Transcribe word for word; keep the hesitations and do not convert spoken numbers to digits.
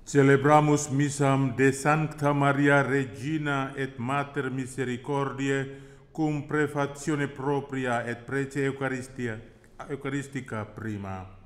Celebramus missam de Sancta Maria Regina et Mater Misericordiae cum prefatione propria et prece Eucharistia, Eucharistica prima.